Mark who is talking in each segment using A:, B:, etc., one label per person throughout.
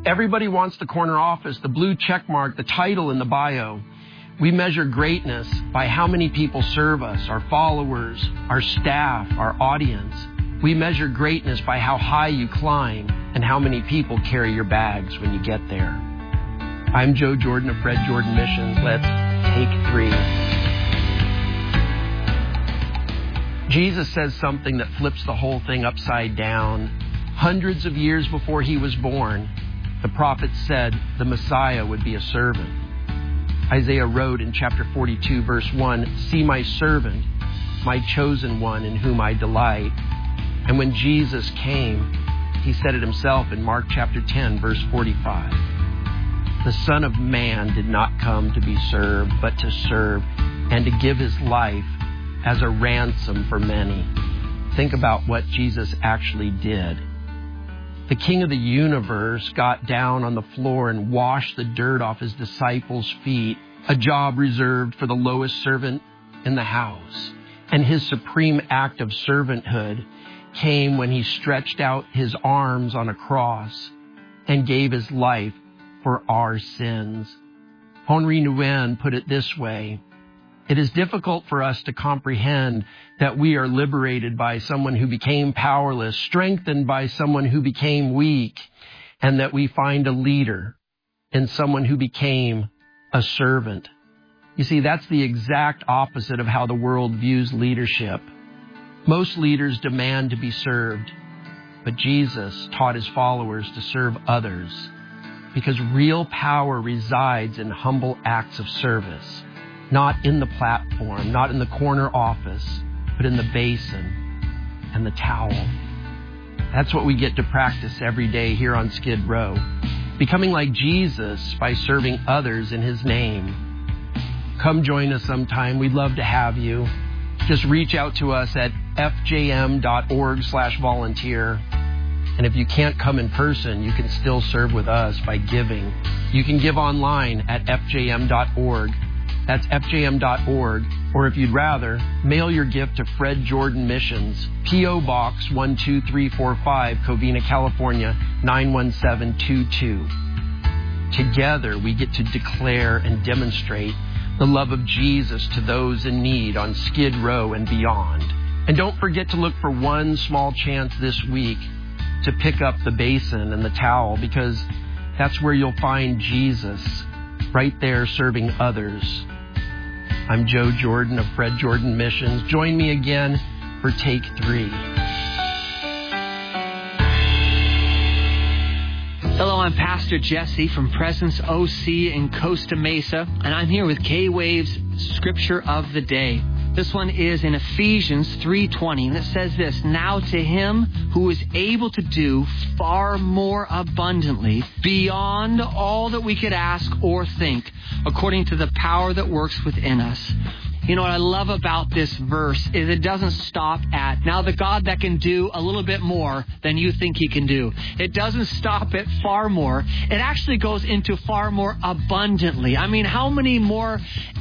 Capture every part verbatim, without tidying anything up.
A: Everybody wants the corner office, the blue check mark, the title in the bio. We measure greatness by how many people serve us, our followers, our staff, our audience. We measure greatness by how high you climb and how many people carry your bags when you get there. I'm Joe Jordan of Fred Jordan Missions. Let's take three. Jesus says something that flips the whole thing upside down. Hundreds of years before he was born, the prophet said the Messiah would be a servant. Isaiah wrote in chapter forty-two, verse one, "See my servant, my chosen one in whom I delight." And when Jesus came, he said it himself in Mark chapter ten, verse forty-five. The Son of Man did not come to be served, but to serve and to give his life as a ransom for many. Think about what Jesus actually did. The King of the universe got down on the floor and washed the dirt off his disciples' feet, a job reserved for the lowest servant in the house. And his supreme act of servanthood came when he stretched out his arms on a cross and gave his life for our sins. Henri Nouwen put it this way: it is difficult for us to comprehend that we are liberated by someone who became powerless, strengthened by someone who became weak, and that we find a leader in someone who became a servant. You see, that's the exact opposite of how the world views leadership. Most leaders demand to be served, but Jesus taught his followers to serve others because real power resides in humble acts of service. Not in the platform, not in the corner office, but in the basin and the towel. That's what we get to practice every day here on Skid Row. Becoming like Jesus by serving others in his name. Come join us sometime. We'd love to have you. Just reach out to us at f j m dot org slash volunteer. And if you can't come in person, you can still serve with us by giving. You can give online at f j m dot org. That's f j m dot org. Or if you'd rather, mail your gift to Fred Jordan Missions, P O Box one two three four five, Covina, California, nine one seven two two. Together, we get to declare and demonstrate the love of Jesus to those in need on Skid Row and beyond. And don't forget to look for one small chance this week to pick up the basin and the towel, because that's where you'll find Jesus, right there serving others. I'm Joe Jordan of Fred Jordan Missions. Join me again for Take Three.
B: Hello, I'm Pastor Jesse from Presence O C in Costa Mesa, and I'm here with K-Wave's Scripture of the Day. This one is in Ephesians three twenty, and it says this: "Now to him who is able to do far more abundantly, beyond all that we could ask or think, according to the power that works within us." You know what I love about this verse is it doesn't stop at, now the God that can do a little bit more than you think he can do. It doesn't stop at far more. It actually goes into far more abundantly. I mean, how many more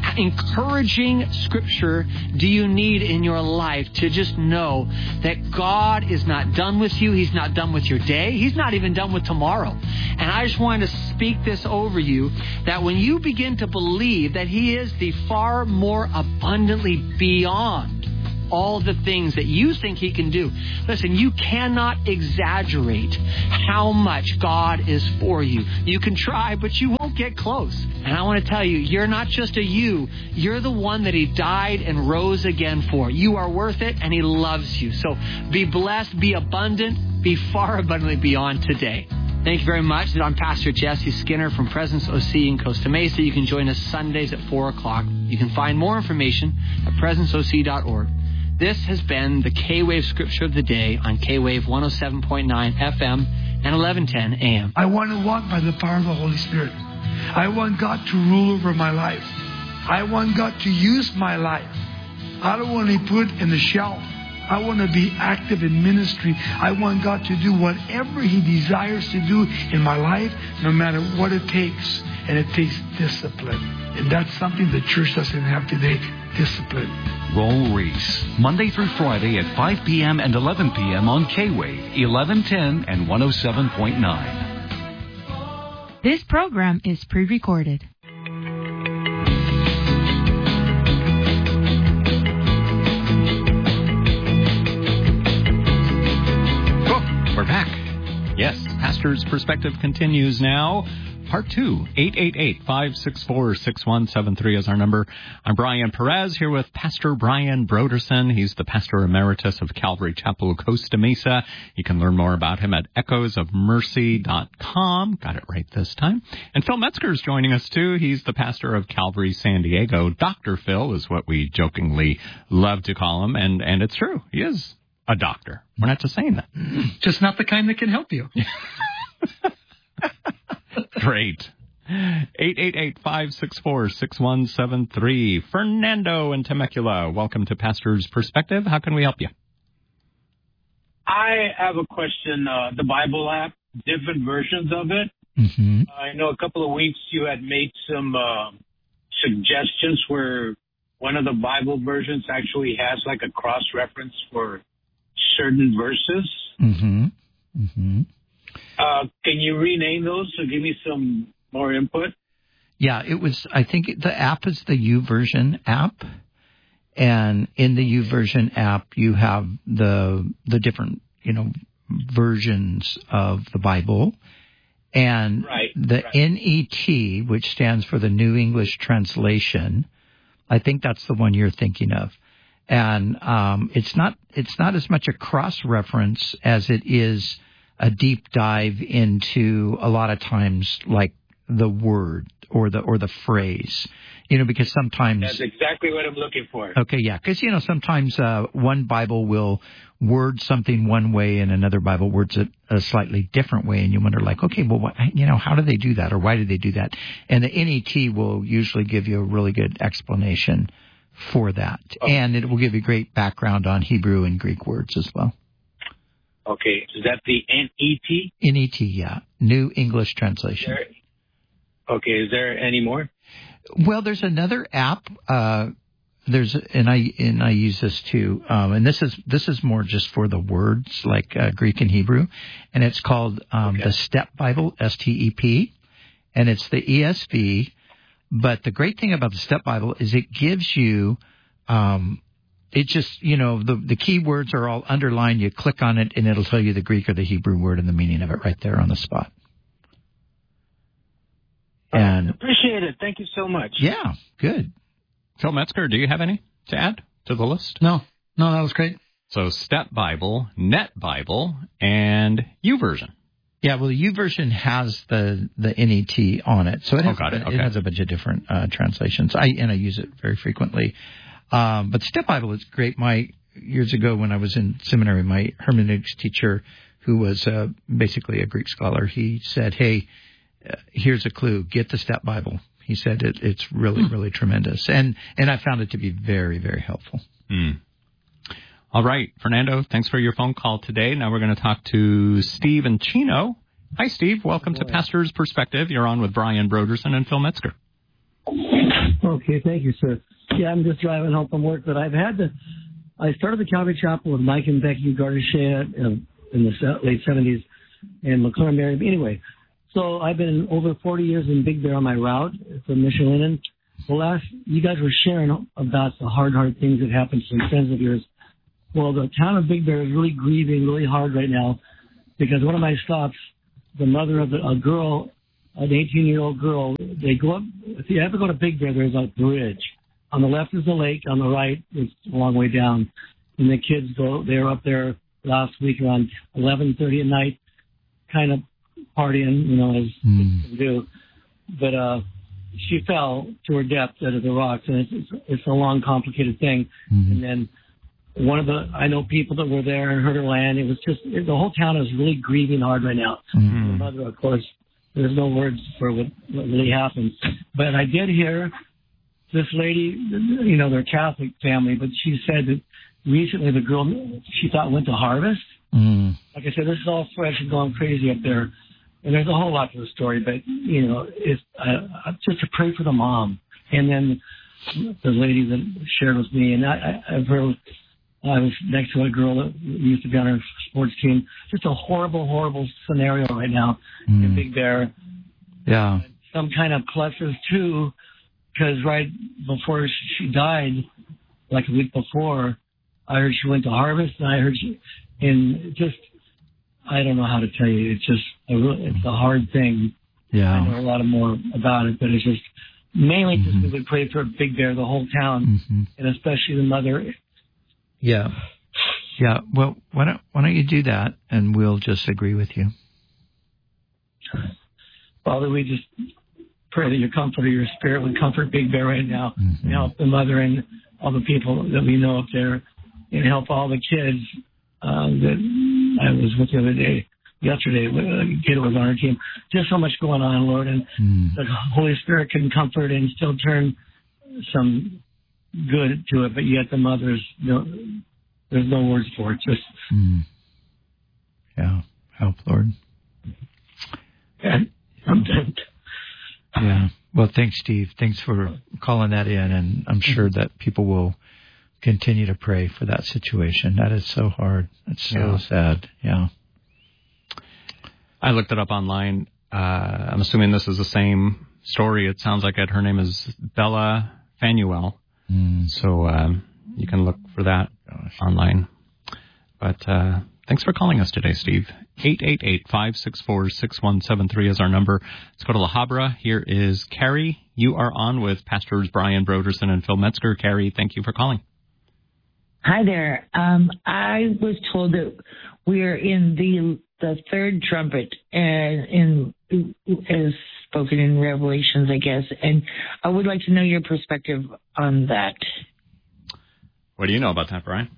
B: encouraging scripture do you need in your life to just know that God is not done with you? He's not done with your day. He's not even done with tomorrow. And I just wanted to speak this over you, that when you begin to believe that he is the far more abundant, abundantly beyond all the things that you think he can do. Listen, you cannot exaggerate how much God is for you. You can try, but you won't get close. And I want to tell you, you're not just a you. You're the one that he died and rose again for. You are worth it, and he loves you. So be blessed, be abundant, be far abundantly beyond today. Thank you very much. I'm Pastor Jesse Skinner from Presence O C in Costa Mesa. You can join us Sundays at four o'clock. You can find more information at presence o c dot org. This has been the K-Wave Scripture of the Day on K-Wave one oh seven point nine F M and eleven ten A M.
C: I want to walk by the power of the Holy Spirit. I want God to rule over my life. I want God to use my life. I don't want to be put in the shelf. I want to be active in ministry. I want God to do whatever he desires to do in my life, no matter what it takes. And it takes discipline. And that's something the church doesn't have today, discipline.
D: Roll Reese, Monday through Friday at five p.m. and eleven p.m. on K-Wave, eleven ten and one oh seven point nine.
E: This program is pre-recorded.
D: We're back. Yes, Pastor's Perspective continues now. Part two, eight eight eight, five six four, six one seven three is our number. I'm Brian Perez here with Pastor Brian Brodersen. He's the pastor emeritus of Calvary Chapel, Costa Mesa. You can learn more about him at echoes of mercy dot com. Got it right this time. And Phil Metzger is joining us, too. He's the pastor of Calvary San Diego. Doctor Phil is what we jokingly love to call him. And, and it's true. He is a doctor. We're not just saying that.
F: Just not the kind that can help you.
D: Great. eight eight eight, five six four, six one seven three. Fernando in Temecula, welcome to Pastor's Perspective. How can we help you?
G: I have a question. Uh, the Bible app, different versions of it.
F: Mm-hmm.
G: I know a couple of weeks you had made some uh, suggestions where one of the Bible versions actually has like a cross-reference for certain verses.
F: Mm-hmm. Mm-hmm.
G: Uh, can you rename those to give me some more input?
F: Yeah, it was, I think the app is the YouVersion app. And in the YouVersion app, you have the the different, you know, versions of the Bible. And
G: right,
F: the
G: right.
F: N E T, which stands for the New English Translation, I think that's the one you're thinking of. And um, it's not it's not as much a cross-reference as it is a deep dive into a lot of times like the word or the or the phrase, you know, because sometimes
G: that's exactly what I'm looking for.
F: Okay, yeah, because you know sometimes uh, one Bible will word something one way and another Bible words it a slightly different way, and you wonder like, okay, well, what, you know, how do they do that or why do they do that? And the N E T will usually give you a really good explanation for that,
G: okay.
F: And it will give you great background on Hebrew and Greek words as well.
G: Okay, is that the N E T?
F: N E T, yeah. New English Translation.
G: There, okay, is there any more?
F: Well, there's another app. Uh, there's and I and I use this too. Um, and this is this is more just for the words like uh, Greek and Hebrew, and it's called um,
G: okay.
F: the Step Bible, S T E P, and it's the E S V. But the great thing about the Step Bible is it gives you. Um, It just, you know, the, the key words are all underlined. You click on it, and it'll tell you the Greek or the Hebrew word and the meaning of it right there on the spot. And
G: appreciate it. Thank you so much.
F: Yeah, good.
D: Phil Metzger, do you have any to add to the list?
F: No, no, that was great.
D: So Step Bible, Net Bible, and YouVersion.
F: Yeah, well, the YouVersion has the, the N E T on it, so it has,
D: oh, got it. Okay.
F: it has a bunch of different uh, translations. I and I use it very frequently. Um, but the Step Bible is great. My years ago when I was in seminary, my hermeneutics teacher, who was uh, basically a Greek scholar, he said, "Hey, uh, here's a clue: get the Step Bible." He said it, it's really, hmm. really tremendous, and and I found it to be very, very helpful.
D: Hmm. All right, Fernando, thanks for your phone call today. Now we're going to talk to Steve and Chino. Hi, Steve. Welcome to Pastor's Perspective. You're on with Brian Brodersen and Phil Metzger.
H: Okay, thank you, sir. Yeah, I'm just driving home from work, but I've had to. I started the Calvary Chapel with Mike and Becky Gardashet in the late seventies in McLaren area. Anyway, so I've been over forty years in Big Bear on my route from Michelin. The last, you guys were sharing about the hard, hard things that happened to some friends of yours. Well, the town of Big Bear is really grieving really hard right now because one of my stops, the mother of a girl, an eighteen-year-old girl, they go up, if you ever go to Big Bear, there's a bridge. On the left is the lake. On the right, it's a long way down. And the kids go, they were up there last week around eleven thirty at night, kind of partying, you know, as mm. kids do. But uh, she fell to her death out of the rocks, and it's, it's, it's a long, complicated thing. Mm. And then one of the, I know people that were there and heard her land. It was just, it, the whole town is really grieving hard right now. Mm. The mother, of course, there's no words for what, what really happened. But I did hear this lady, you know, they're a Catholic family, but she said that recently the girl she thought went to harvest. Mm. Like I said, this is all fresh and going crazy up there. And there's a whole lot to the story, but, you know, it's uh, just to pray for the mom. And then the lady that shared with me, and I, I, I've heard, I was next to a girl that used to be on our sports team. Just a horrible, horrible scenario right now mm. in Big Bear.
F: Yeah.
H: Some kind of pluses too, because right before she died, like a week before, I heard she went to harvest, and I heard she, and just, I don't know how to tell you. It's just, a, it's a hard thing.
F: Yeah.
H: I know a lot more about it, but it's just mainly just
F: Mm-hmm.
H: we would pray for Big Bear, the whole town,
F: Mm-hmm.
H: and especially the mother.
F: Yeah. Yeah. Well, why don't why don't you do that, and we'll just agree with you.
H: Father, we just pray that your comfort of your spirit would comfort Big Bear right now,
F: Mm-hmm.
H: and help the mother and all the people that we know up there, and help all the kids uh, that I was with the other day. Yesterday, a kid was on our team. Just so much going on, Lord, and
F: Mm.
H: the Holy Spirit can comfort and still turn some good to it, but yet the mother's, no, there's no words for it. Just
F: Mm. Yeah, help, Lord.
H: yeah, I'm dead.
F: Yeah. Well, thanks, Steve. Thanks for calling that in, and I'm sure that people will continue to pray for that situation. That is so hard. It's so
D: Yeah.
F: sad. Yeah.
D: I looked it up online. Uh, I'm assuming this is the same story. It sounds like it. Her name is Bella Fanuel.
F: Mm.
D: So um, you can look for that online. But uh, thanks for calling us today, Steve. eight eight eight, five six four, six one seven three is our number. Let's go to La Habra. Here is Carrie. You are on with Pastors Brian Broderson and Phil Metzger. Carrie, thank you for calling.
I: Hi there. Um, I was told that we're in the the third trumpet, and in as spoken in Revelations, I guess. And I would like to know your perspective on that.
D: What do you know about that, Brian?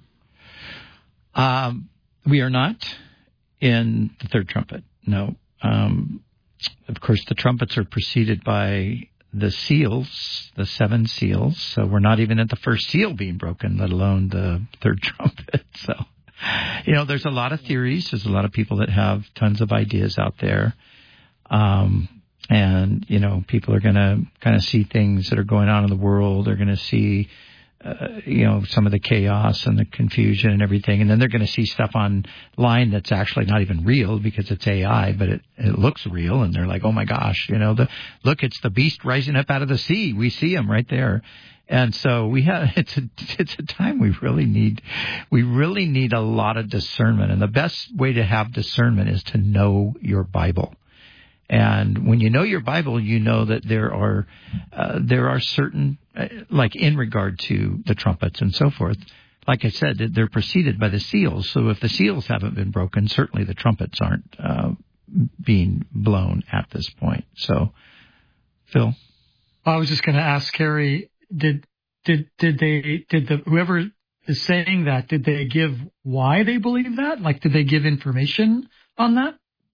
F: Um, we are not in the third trumpet. No. Um, of course, the trumpets are preceded by the seals, the seven seals. So we're not even at the first seal being broken, let alone the third trumpet. So, you know, there's a lot of theories. There's a lot of people that have tons of ideas out there. Um, and, you know, people are going to kind of see things that are going on in the world. They're going to see, uh, you know, some of the chaos and the confusion and everything. And then they're going to see stuff online that's actually not even real because it's A I, but it, it looks real. And they're like, oh, my gosh, you know, the look, it's the beast rising up out of the sea. We see him right there. And so we have, it's a, it's a time we really need, we really need a lot of discernment. And the best way to have discernment is to know your Bible. And when you know your Bible, you know that there are, uh, there are certain, uh, like in regard to the trumpets and so forth, like I said, they're preceded by the seals. So if the seals haven't been broken, certainly the trumpets aren't, uh, being blown at this point. So, Phil?
J: I was just going to ask Carrie, Did did did they did the whoever is saying that, did they give why they believe that? Like, did they give information on that?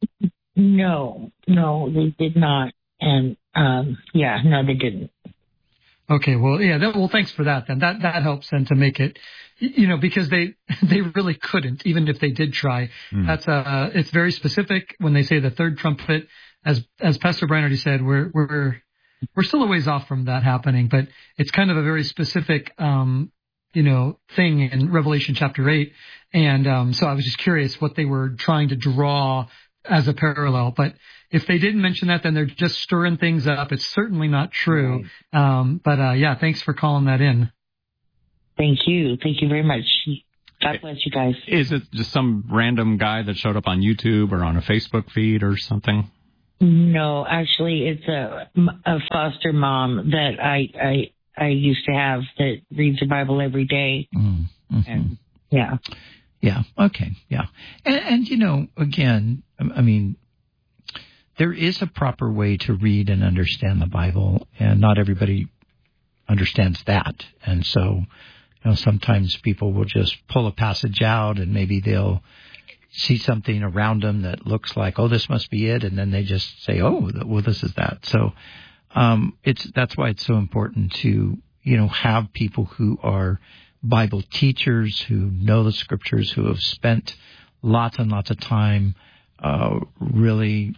I: No, no, they did not. And um, yeah, no, they didn't.
J: Okay, well, yeah, that, well, thanks for that. Then that that helps then to make it, you know, because they they really couldn't, even if they did try. Mm. That's uh, it's very specific when they say the third trumpet. As as Pastor Brian already said, we're we're We're still a ways off from that happening, but it's kind of a very specific, um, you know, thing in Revelation chapter eight. And um, so I was just curious what they were trying to draw as a parallel. But if they didn't mention that, then they're just stirring things up. It's certainly not true. Um, but uh, yeah, thanks for calling that in.
I: Thank you. Thank you very much. God bless you guys.
D: Is it just some random guy that showed up on YouTube or on a Facebook feed or something?
I: No, actually, it's a, a foster mom that I, I I used to have that reads the Bible every day.
F: Mm-hmm.
I: And, yeah.
F: Yeah. Okay. Yeah. And, and, you know, again, I mean, there is a proper way to read and understand the Bible, and not everybody understands that. And so, you know, sometimes people will just pull a passage out and maybe they'll see something around them that looks like, oh, this must be it, and then they just say, oh, well, this is that. So um, it's that's why it's so important to, you know, have people who are Bible teachers, who know the Scriptures, who have spent lots and lots of time uh, really,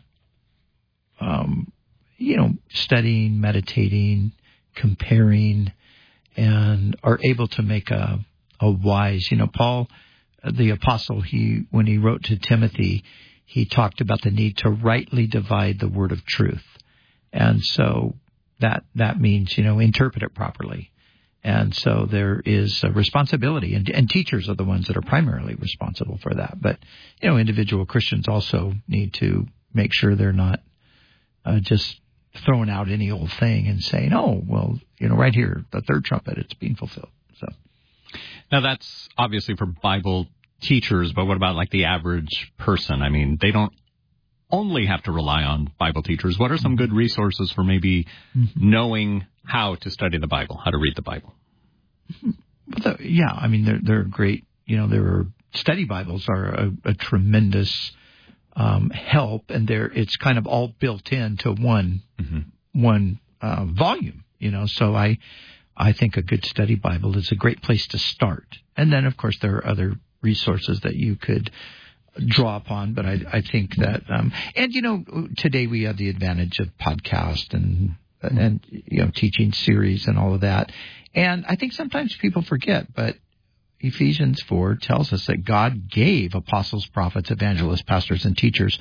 F: um, you know, studying, meditating, comparing, and are able to make a, a wise, you know, Paul, the apostle, he when he wrote to Timothy, he talked about the need to rightly divide the word of truth. And so that that means, you know, interpret it properly. And so there is a responsibility, and, and teachers are the ones that are primarily responsible for that. But, you know, individual Christians also need to make sure they're not uh, just throwing out any old thing and saying, oh, well, you know, right here, the third trumpet, it's being fulfilled. So
D: now that's obviously for Bible teachers, but what about like the average person? I mean, they don't only have to rely on Bible teachers. What are some good resources for maybe mm-hmm. knowing how to study the Bible, how to read the Bible?
F: Well, the, yeah, I mean, they're, they're great. You know, there are study Bibles are a, a tremendous um, help, and they're it's kind of all built into one mm-hmm. one uh, volume. You know, so I I think a good study Bible is a great place to start. And then, of course, there are other resources that you could draw upon, but I, I think that, um, and you know, today we have the advantage of podcast and and you know teaching series and all of that, and I think sometimes people forget, but Ephesians four tells us that God gave apostles, prophets, evangelists, pastors, and teachers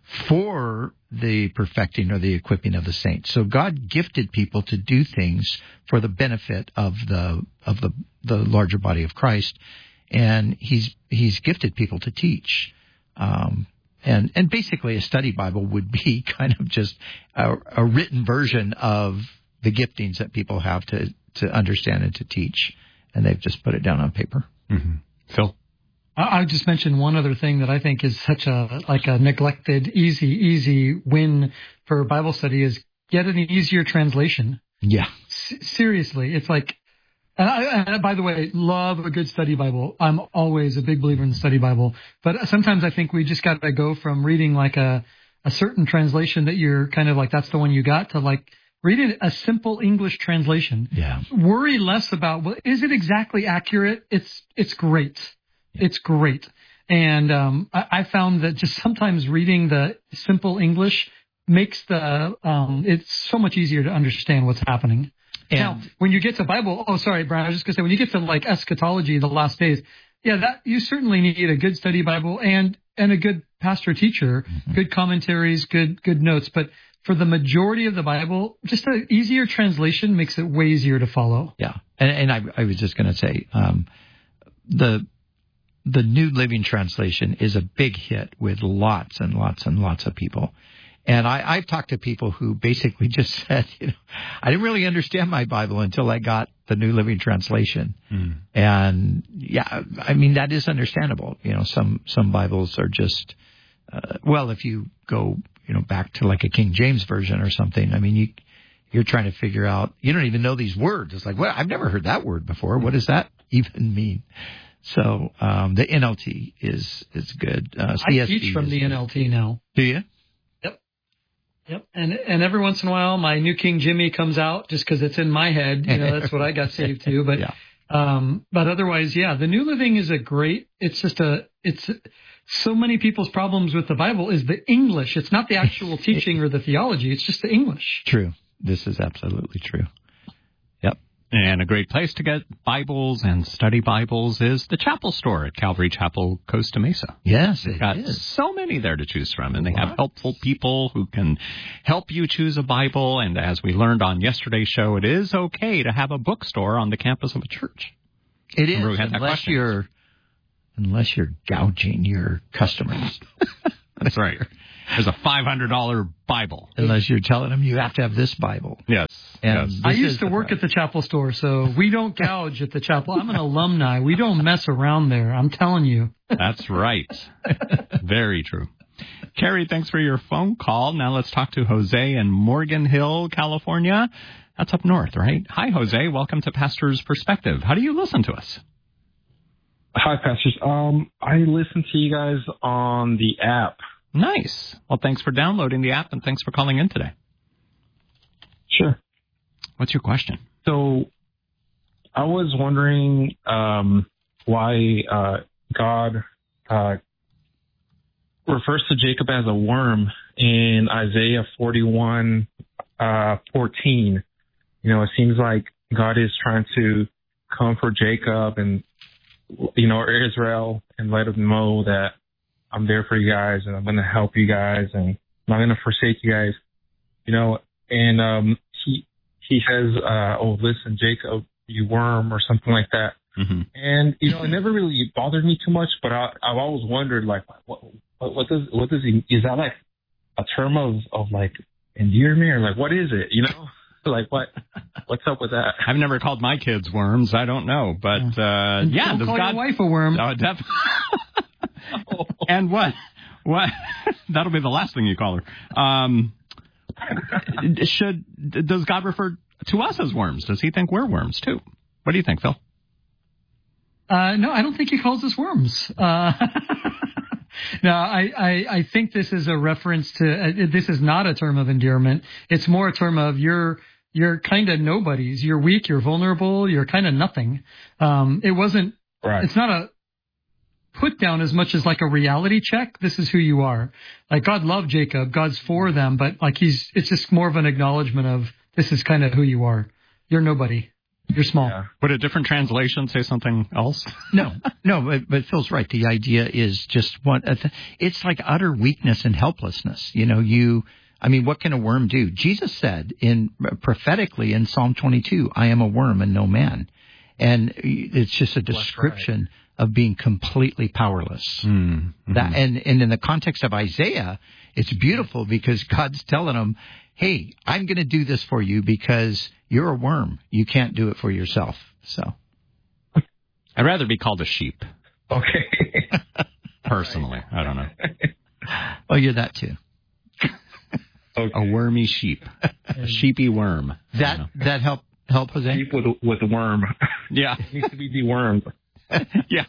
F: for the perfecting or the equipping of the saints. So God gifted people to do things for the benefit of the of the the larger body of Christ, and He's He's gifted people to teach. Um, and, and basically a study Bible would be kind of just a, a written version of the giftings that people have to, to understand and to teach. And they've just put it down on paper.
D: Mm-hmm. Phil?
J: I would just mention one other thing that I think is such a, like a neglected, easy, easy win for Bible study is get an easier translation.
F: Yeah.
J: S- seriously. It's like, And, I, and by the way, love a good study Bible. I'm always a big believer in the study Bible. But sometimes I think we just got to go from reading like a, a certain translation that you're kind of like, that's the one you got, to like reading a simple English translation.
F: Yeah.
J: Worry less about, well, is it exactly accurate? It's, it's great. It's great. And um, I, I found that just sometimes reading the simple English makes the, um, it's so much easier to understand what's happening. And now, when you get to Bible, oh, sorry, Brian, I was just going to say, when you get to like eschatology, the last days, yeah, that you certainly need a good study Bible and, and a good pastor teacher, mm-hmm. good commentaries, good, good notes. But for the majority of the Bible, just an easier translation makes it way easier to follow.
F: Yeah. And, and I, I was just going to say, um, the, the New Living Translation is a big hit with lots and lots and lots of people. And I, I've talked to people who basically just said, you know, I didn't really understand my Bible until I got the New Living Translation. Mm. And yeah, I mean, that is understandable. You know, some, some Bibles are just, uh, well, if you go, you know, back to like a King James version or something, I mean, you, you're trying to figure out, you don't even know these words. It's like, well, I've never heard that word before. What does that even mean? So, um, the N L T is, is good. Uh,
J: I teach from the good. N L T now.
F: Do you?
J: Yep, and and every once in a while, my New King Jimmy comes out just because it's in my head. You know, that's what I got saved to. But yeah. um, but otherwise, yeah, the New Living is a great. It's just a. It's so many people's problems with the Bible is the English. It's not the actual teaching or the theology. It's just the English.
F: True. This is absolutely true. Yep.
D: And a great place to get Bibles and study Bibles is the Chapel Store at Calvary Chapel, Costa Mesa.
F: Yes,
D: They've
F: it
D: got
F: is.
D: so many there to choose from, and they
F: What?
D: have helpful people who can help you choose a Bible. And as we learned on yesterday's show, it is okay to have a bookstore on the campus of a church.
F: It is,
D: we had that
F: unless
D: question.
F: you're unless you're gouging your customers.
D: That's right. There's a five hundred dollars Bible.
F: Unless you're telling them you have to have this Bible.
D: Yes.
F: And
D: yes.
J: I used to work at the Chapel Store, so we don't gouge at the Chapel. I'm an alumni. We don't mess around there. I'm telling you.
D: That's right. Very true. Carrie, thanks for your phone call. Now let's talk to Jose in Morgan Hill, California. That's up north, right? Hi, Jose. Welcome to Pastor's Perspective. How do you listen to us?
K: Hi, Pastors. Um, I listen to you guys on the app.
D: Nice. Well, thanks for downloading the app, and thanks for calling in today.
K: Sure.
D: What's your question?
K: So I was wondering um, why uh, God uh, refers to Jacob as a worm in Isaiah forty-one, uh, fourteen. You know, it seems like God is trying to comfort Jacob and, you know, Israel and let them know that I'm there for you guys, and I'm going to help you guys, and I'm not going to forsake you guys. You know, and um, he he says, uh, "Oh, listen, Jacob, you worm," or something like that.
D: Mm-hmm.
K: And you know, it never really bothered me too much, but I, I've always wondered, like, what, what, what does what does he? Is that like a term of of like endearment, or like what is it? You know, like what what's up with that?
D: I've never called my kids worms. I don't know, but uh, yeah,
J: don't
D: does
J: call
D: God
J: your wife a worm?
D: Oh, definitely. And what? What? That'll be the last thing you call her. Um, should does God refer to us as worms? Does he think we're worms too? What do you think, Phil?
J: Uh, no, I don't think he calls us worms. Uh, no, I, I, I think this is a reference to, uh, this is not a term of endearment. It's more a term of you're, you're kind of nobodies. You're weak, you're vulnerable, you're kind of nothing. Um, it wasn't,
K: right.
J: It's not a put down as much as like a reality check. This is who you are. Like God loved Jacob, God's for them, but like he's, it's just more of an acknowledgement of this is kind of who you are. You're nobody. You're small.
K: Yeah.
D: Would a different translation say something else?
F: No, no, but, but Phil's right. The idea is just one. It's like utter weakness and helplessness. You know, you. I mean, what can a worm do? Jesus said in prophetically in Psalm twenty-two, "I am a worm and no man," and it's just a description right. of being completely powerless.
D: Mm-hmm.
F: That and and in the context of Isaiah, it's beautiful because God's telling him, "Hey, I'm going to do this for you because you're a worm. You can't do it for yourself." So,
D: I'd rather be called a sheep.
K: Okay.
D: Personally, I don't know.
F: Oh, you're that too.
K: Okay.
D: A wormy sheep, a sheepy worm.
F: That that help help Jose?
K: Sheep with with a worm.
D: Yeah,
K: it needs to be dewormed.
D: Yeah.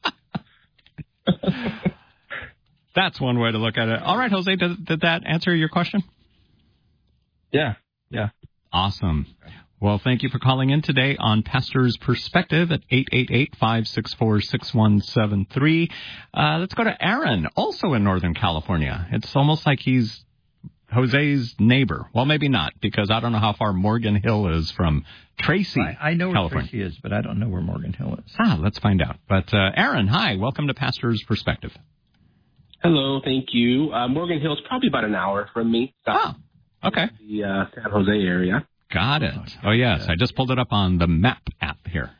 D: That's one way to look at it. All right, Jose, did, did that answer your question?
K: Yeah, yeah.
D: Awesome. Well, thank you for calling in today on Pastor's Perspective at eight eight eight, five six four, six one seven three. Uh, let's go to Aaron, also in Northern California. It's almost like he's Jose's neighbor. Well, maybe not, because I don't know how far Morgan Hill is from Tracy,
F: I, I know where
D: California.
F: Tracy is, but I don't know where Morgan Hill is.
D: Ah, let's find out. But uh, Aaron, hi. Welcome to Pastor's Perspective.
L: Hello, thank you. Uh, Morgan Hill is probably about an hour from me.
D: Oh, okay.
L: The uh, San Jose area.
D: Got it. Oh, yes. I just pulled it up on the map app here.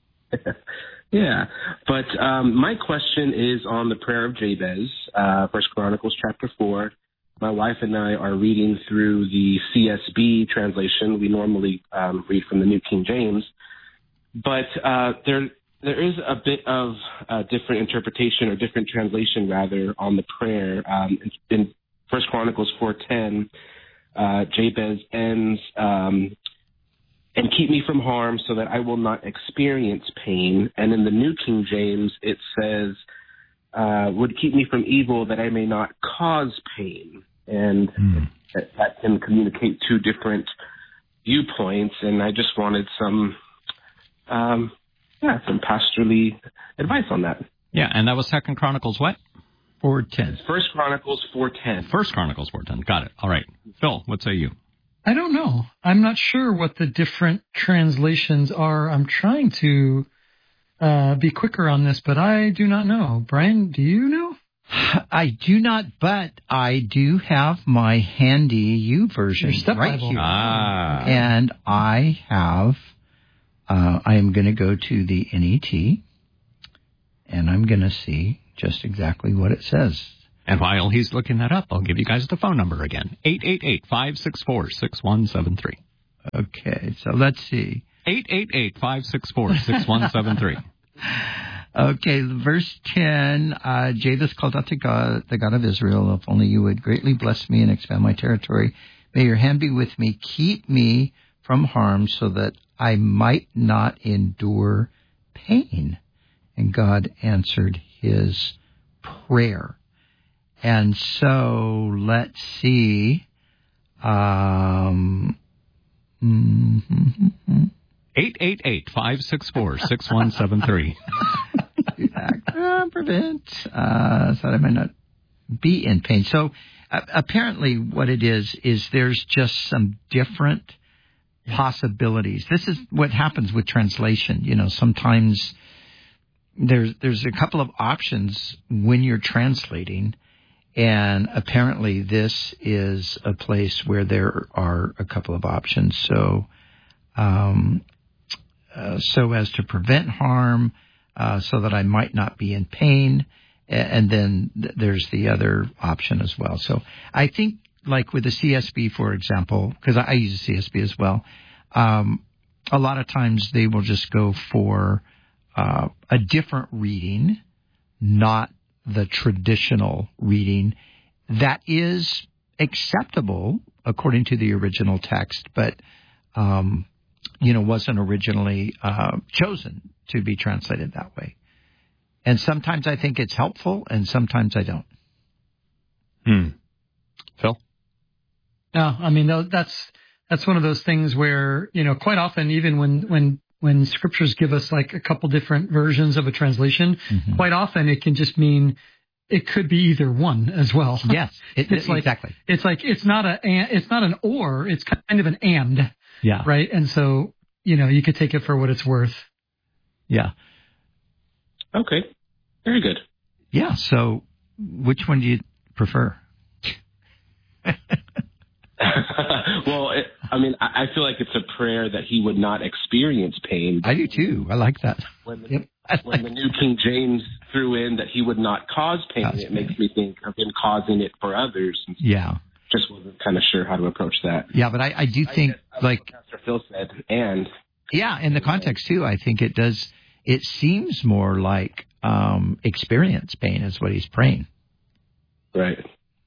L: Yeah. But um, my question is on the prayer of Jabez, uh, First Chronicles chapter four. My wife and I are reading through the C S B translation. We normally um, read from the New King James. But uh, there there is a bit of a different interpretation, or different translation, rather, on the prayer. Um, in First Chronicles four ten, uh, Jabez ends, um, and keep me from harm so that I will not experience pain. And in the New King James, it says, uh, would keep me from evil that I may not cause pain. And mm. that, that can communicate two different viewpoints. And I just wanted some, um, yeah, some pastorally advice on that.
D: Yeah, and that was Second Chronicles what?
F: four ten.
L: First Chronicles four ten.
D: First Chronicles four ten. Got it. All right. Phil, what say you?
J: I don't know. I'm not sure what the different translations are. I'm trying to uh, be quicker on this, but I do not know. Brian, do you know?
F: I do not, but I do have my handy U version right
J: Bible.
F: here.
D: Ah.
F: And I have, uh, I am going to go to the N E T, and I'm going to see just exactly what it says.
D: And while he's looking that up, I'll give you guys the phone number again. eight eight eight, five six four, six one seven three.
F: Okay, so let's see.
D: eight eight eight, five six four, six one seven three.
F: Okay, verse ten, uh, Jabez called out to God, the God of Israel, if only you would greatly bless me and expand my territory. May your hand be with me. Keep me from harm so that I might not endure pain. And God answered his prayer. And so let's see. Um, mm-hmm.
D: eight eight eight, five six four, six one seven three.
F: uh, prevent, uh, so that I might not be in pain. So uh, apparently what it is, is there's just some different possibilities. This is what happens with translation. You know, sometimes there's, there's a couple of options when you're translating, And apparently this is a place where there are a couple of options. So, um, uh, so as to prevent harm, uh, so that I might not be in pain. And then th- there's the other option as well. So I think, like with the C S B, for example, because I, I use the C S B as well, um, a lot of times they will just go for uh, a different reading, not the traditional reading that is acceptable according to the original text, but um, you know wasn't originally uh, chosen to be translated that way. And sometimes I think it's helpful, and sometimes I don't.
D: Hmm. Phil?
J: No, I mean that's that's one of those things where, you know, quite often, even when when when scriptures give us like a couple different versions of a translation, mm-hmm. quite often it can just mean it could be either one as well.
F: Yes, it,
J: it's like,
F: exactly.
J: It's like it's not a it's not an or, it's kind of an and.
F: Yeah.
J: Right. And so, you know, you could take it for what it's worth.
F: Yeah.
L: Okay. Very good.
F: Yeah. So, which one do you prefer?
L: Well, it, I mean, I, I feel like it's a prayer that he would not experience pain.
F: I do too. I like that.
L: When the,
F: yep.
L: when the New King James threw in that he would not cause pain, cause it pain. makes me think of him causing it for others.
F: Yeah.
L: Just wasn't kind of sure how to approach that.
F: Yeah, but I, I do think,
L: I
F: like
L: Pastor Phil said, and
F: yeah, in the context too, I think it does. It seems more like um, experience pain is what he's praying.
L: Right.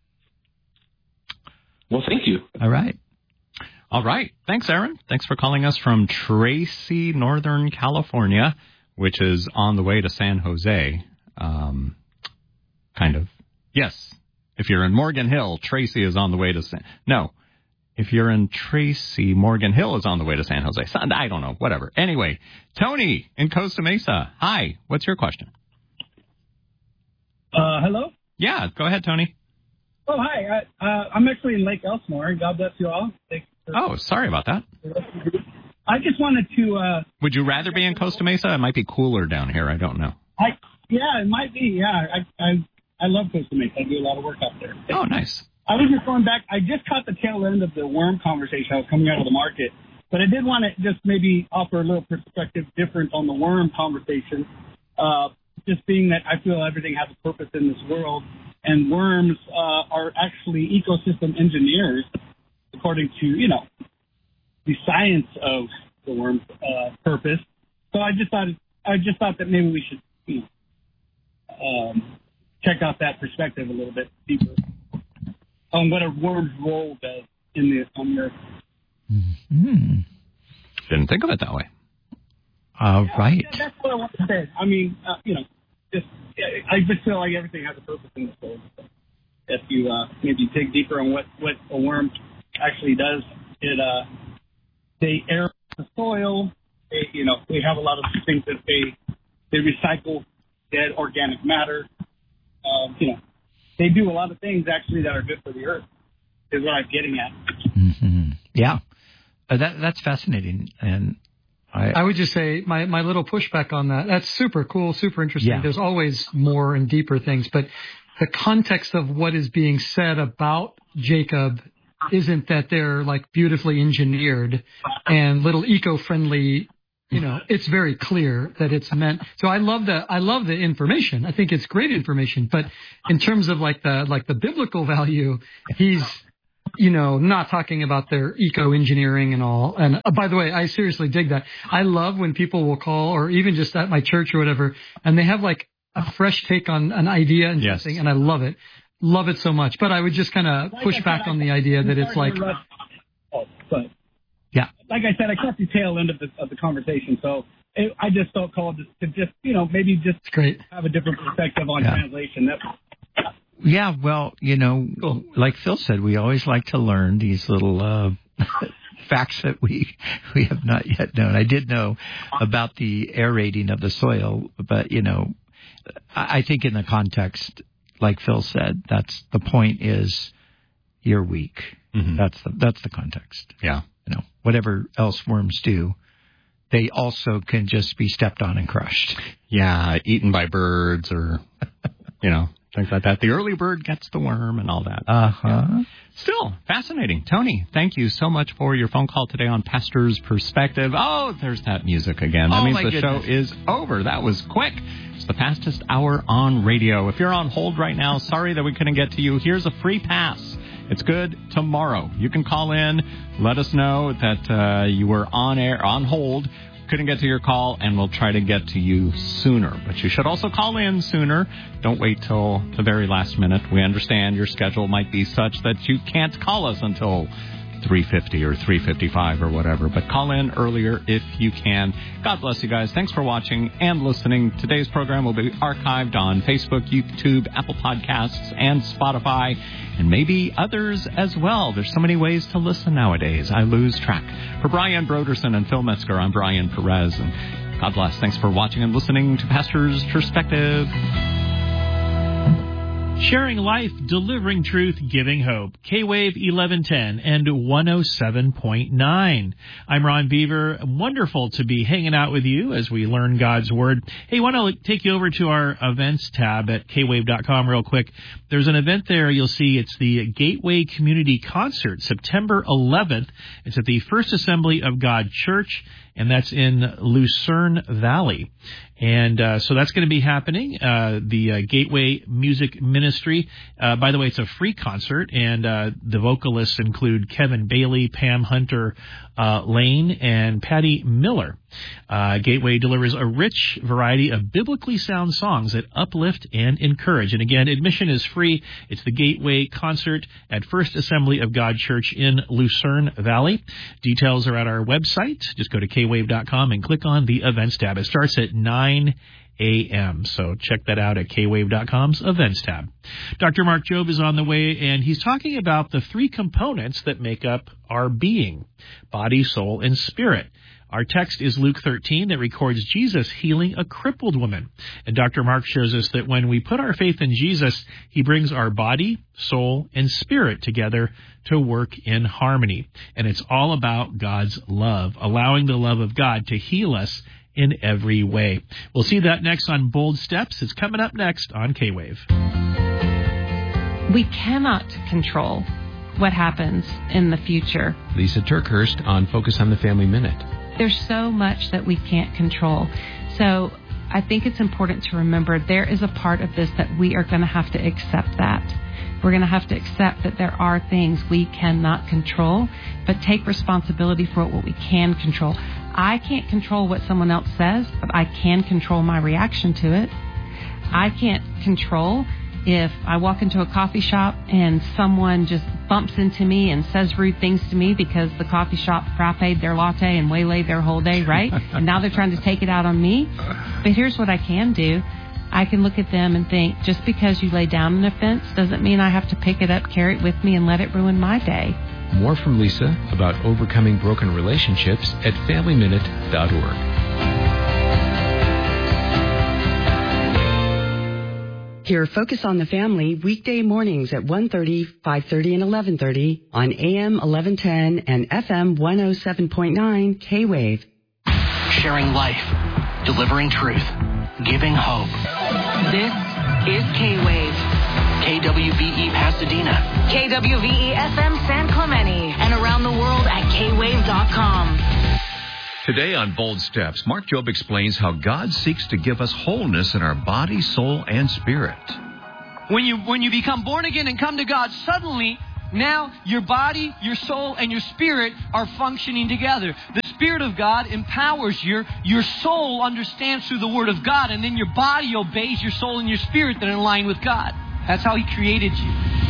L: Well, thank you.
F: All right.
D: All right. Thanks, Aaron. Thanks for calling us from Tracy, Northern California, which is on the way to San Jose. Um, kind of. Yes. If you're in Morgan Hill, Tracy is on the way to San... No. If you're in Tracy, Morgan Hill is on the way to San Jose. I don't know. Whatever. Anyway, Tony in Costa Mesa. Hi. What's your question?
M: Uh, hello?
D: Yeah. Go ahead, Tony.
M: Oh, hi. I, uh, I'm actually in Lake Elsinore. God bless you all. Thanks for,
D: oh, sorry about that.
M: I just wanted to... Uh,
D: Would you rather be in Costa Mesa? It might be cooler down here. I don't know.
M: I Yeah, it might be. Yeah, I I, I love Costa Mesa. I do a lot of work out there.
D: Oh, nice.
M: I was just going back. I just caught the tail end of the worm conversation. I was coming out of the market. But I did want to just maybe offer a little perspective difference on the worm conversation. Uh, just being that I feel everything has a purpose in this world. And worms uh, are actually ecosystem engineers, according to, you know, the science of the worm's uh, purpose. So I just thought I just thought that maybe we should, you know, um, check out that perspective a little bit deeper on what a worm's role does in the on the earth.
F: Mm-hmm.
D: Didn't think of it that way.
F: All
M: yeah,
F: right.
M: Yeah, that's what I want to say. I mean, uh, you know, just I just feel like everything has a purpose in this world. So if you uh, maybe dig deeper on what, what a worm actually does, it uh, they air the soil. They, you know, they have a lot of things that they they recycle dead organic matter. Um, you know, they do a lot of things actually that are good for the earth. Is what I'm getting at.
F: Mm-hmm. Yeah, uh, that that's fascinating, and I,
J: I would just say my, my little pushback on that. That's super cool, super interesting.
F: Yeah.
J: There's always more and deeper things, but the context of what is being said about Jacob isn't that they're like beautifully engineered and little eco-friendly. You know, it's very clear that it's meant. So I love the I love the information. I think it's great information. But in terms of like the like the biblical value, he's you know, not talking about their eco-engineering and all. And uh, by the way, I seriously dig that. I love when people will call, or even just at my church or whatever, and they have like a fresh take on an idea and
D: yes.
J: something, and I love it. Love it so much. But I would just kind of push like back said, on the idea that it's like...
M: Oh, but
F: yeah.
M: Like I said, I caught the tail end of the, of the conversation, so it, I just felt called to, to just, you know, maybe just
J: great.
M: have a different perspective on yeah. translation. That's,
F: Yeah, well, you know, like Phil said, we always like to learn these little uh, facts that we we have not yet known. I did know about the aerating of the soil, but, you know, I think in the context, like Phil said, that's the point is you're weak. Mm-hmm. That's the that's the context.
D: Yeah.
F: You know, whatever else worms do, they also can just be stepped on and crushed.
D: Yeah, eaten by birds or, you know. things like that. The early bird gets the worm and all that.
F: Uh-huh.
D: Yeah. Still fascinating. Tony, thank you so much for your phone call today on Pastor's Perspective. Oh, there's that music again. That
B: oh,
D: means
B: my
D: the
B: goodness.
D: show is over. That was quick. It's the fastest hour on radio. If you're on hold right now, sorry that we couldn't get to you. Here's a free pass. It's good tomorrow. You can call in, let us know that uh, you were on air, on hold, couldn't get to your call, and we'll try to get to you sooner. But you should also call in sooner. Don't wait till the very last minute. We understand your schedule might be such that you can't call us until three fifty or three fifty-five or whatever. But call in earlier if you can. God bless you guys. Thanks for watching and listening. Today's program will be archived on Facebook, YouTube, Apple Podcasts, and Spotify, and maybe others as well. There's so many ways to listen nowadays. I lose track. For Brian Broderson and Phil Metzger, I'm Brian Perez. And God bless. Thanks for watching and listening to Pastor's Perspective.
N: Sharing life, delivering truth, giving hope. K-Wave eleven ten and one oh seven point nine. I'm Ron Beaver. Wonderful to be hanging out with you as we learn God's Word. Hey, I want to take you over to our events tab at K wave dot com real quick. There's an event there you'll see. It's the Gateway Community Concert, September eleventh. It's at the First Assembly of God Church, and that's in Lucerne Valley. And uh, so that's going to be happening. Uh, the uh, Gateway Music Ministry. Uh, by the way, it's a free concert, and uh, the vocalists include Kevin Bailey, Pam Hunter uh, Lane, and Patty Miller. Uh, Gateway delivers a rich variety of biblically sound songs that uplift and encourage. And again, admission is free. It's the Gateway Concert at First Assembly of God Church in Lucerne Valley. Details are at our website. Just go to K wave dot com and click on the Events tab. It starts at nine a.m. So check that out at K wave dot com's Events tab. Doctor Mark Jobe is on the way, and he's talking about the three components that make up our being: body, soul, and spirit. Our text is Luke thirteen that records Jesus healing a crippled woman. And Doctor Mark shows us that when we put our faith in Jesus, he brings our body, soul, and spirit together to work in harmony. And it's all about God's love, allowing the love of God to heal us in every way. We'll see that next on Bold Steps. It's coming up next on K-Wave.
E: We cannot control what happens in the future.
O: Lisa Turkhurst on Focus on the Family Minute.
E: There's so much that we can't control. So I think it's important to remember there is a part of this that we are going to have to accept that. We're going to have to accept that there are things we cannot control, but take responsibility for what we can control. I can't control what someone else says, but I can control my reaction to it. I can't control if I walk into a coffee shop and someone just bumps into me and says rude things to me because the coffee shop frapped their latte and waylaid their whole day, right? And now they're trying to take it out on me. But here's what I can do. I can look at them and think, just because you lay down an offense doesn't mean I have to pick it up, carry it with me, and let it ruin my day.
O: More from Lisa about overcoming broken relationships at family minute dot org.
P: Hear Focus on the Family weekday mornings at one thirty, five thirty, and eleven thirty on A M eleven ten and F M one oh seven point nine K-Wave.
Q: Sharing life, delivering truth, giving hope.
I: This is K-Wave.
Q: K W V E Pasadena.
I: K W V E F M San Clemente. And around the world at K wave dot com.
R: Today on Bold Steps, Mark Jobe explains how God seeks to give us wholeness in our body, soul, and spirit.
B: When you when you become born again and come to God, suddenly now your body, your soul, and your spirit are functioning together. The Spirit of God empowers your your soul understands through the Word of God, and then your body obeys your soul and your spirit that are in line with God. That's how He created you.